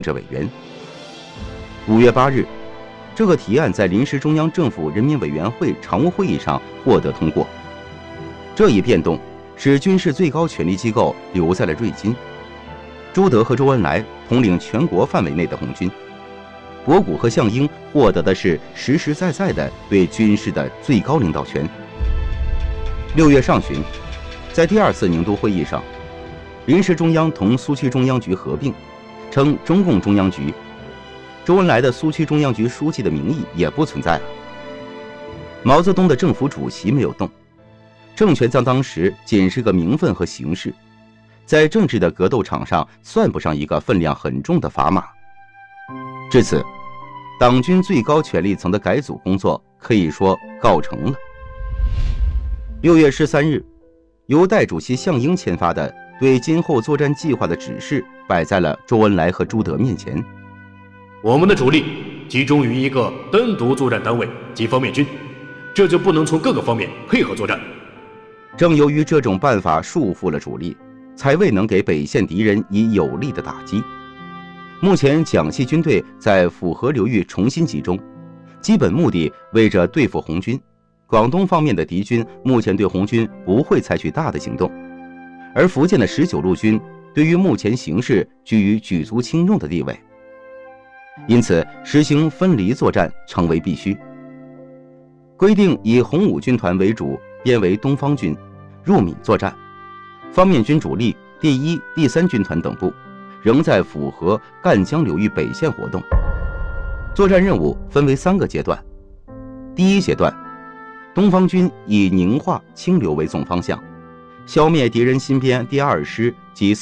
治委员。5月8日，这个提案在临时中央政府人民委员会常务会议上获得通过。这一变动使军事最高权力机构留在了瑞金，朱德和周恩来统领全国范围内的红军，博古和项英获得的是实实在在的对军事的最高领导权。6月上旬，在第2次宁都会议上，临时中央同苏区中央局合并，称中共中央局。周恩来的苏区中央局书记的名义也不存在了。毛泽东的政府主席没有动，政权在当时仅是个名分和形式，在政治的格斗场上算不上一个分量很重的砝码。至此，党军最高权力层的改组工作可以说告成了。6月13日，由代主席项英签发的对今后作战计划的指示摆在了周恩来和朱德面前。 我们的主力集中于一个单独作战单位及方面军，这就不能从各个方面配合作战。 正由于这种办法束缚了主力，才未能给北线敌人以有力的打击。目前蒋系军队在抚河流域重新集中，基本目的为着对付红军。广东方面的敌军目前对红军不会采取大的行动，而福建的19路军对于目前形势居于举足轻重的地位，因此实行分离作战成为必须。规定以红五军团为主，编为东方军，入闽作战。方面军主力第1、第3军团等部仍在抚河、赣江流域北线活动。作战任务分为3个阶段。第1阶段，东方军以宁化、清流为总方向，消灭敌人新编第2师及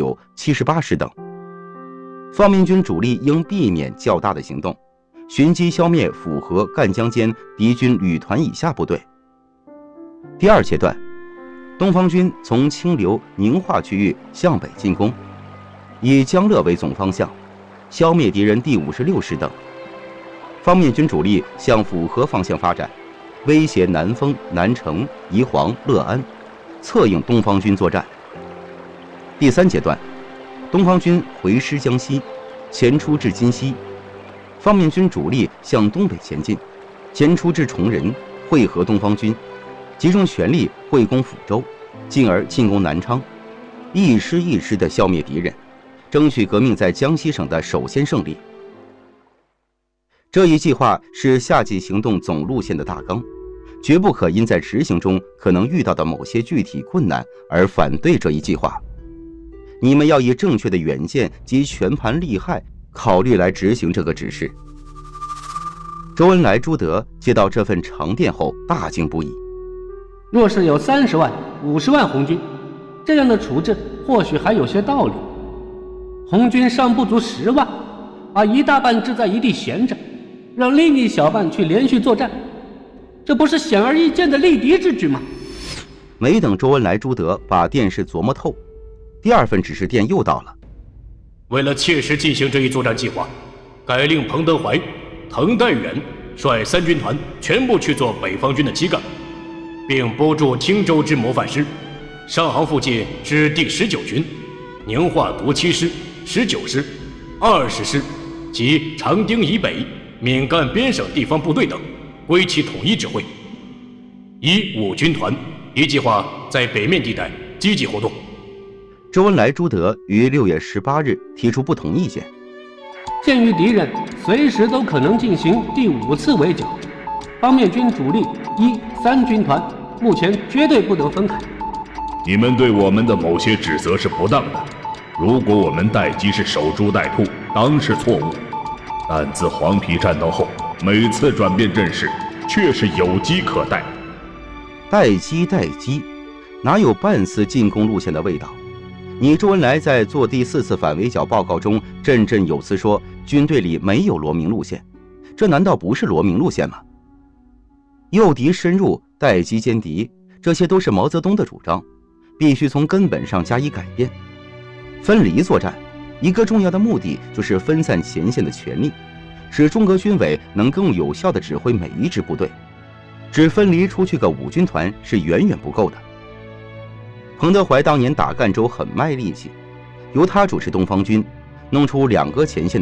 49、78师等。方面军主力应避免较大的行动，寻机消灭抚河、赣江间敌军旅团以下部队。第2阶段，东方军从清流、宁化区域向北进攻，以江乐为总方向，消灭敌人第56师等。方面军主力向抚河方向发展，威胁南丰、南城、宜黄、乐安，策应东方军作战。第3阶段，东方军回师江西，前出至金溪。方面军主力向东北前进，前出至崇仁，会合东方军，集中全力会攻抚州，进而进攻南昌，一师一师地消灭敌人，争取革命在江西省的首先胜利。这一计划是夏季行动总路线的大纲，绝不可因在执行中可能遇到的某些具体困难而反对这一计划。你们要以正确的远见及全盘利害考虑来执行这个指示。周恩来、朱德接到这份长电后大惊不已。 若是有30万、50万红军，这样的处置或许还有些道理。红军尚不足10万，把一大半置在一地闲着，让另一小半去连续作战，这不是显而易见的力敌之举吗？ 没等周恩来、朱德把电事琢磨透，第2份指示电又到了。 为了切实进行这一作战计划，改令彭德怀、滕代远率3军团全部去做北方军的基干，并拨驻青州之模范师、上杭附近之第19军、宁化独7师、19师、20师及长汀以北、闽赣边省地方部队等，归其统一指挥。以5军团一计划在北面地带积极活动。 周恩来、朱德于6月18日提出不同意见。 鉴于敌人随时都可能进行第5次围剿，方面军主力1、3军团目前绝对不能分开。 你们对我们的某些指责是不当的，如果我们待机是守株待兔，当是错误。但自黄陂战斗后，每次转变阵势却是有机可待。 待机，哪有半次进攻路线的味道？你周恩来在做第4次反围剿报告中振振有词说军队里没有罗明路线，这难道不是罗明路线吗？诱敌深入，待机歼敌，这些都是毛泽东的主张，必须从根本上加以改变。分离作战一个重要的目的就是分散前线的权力，使中革军委能更有效地指挥每一支部队，只分离出去个5军团是远远不够的。彭德怀当年打赣州很卖力气，由他主持东方军，弄出2个前线的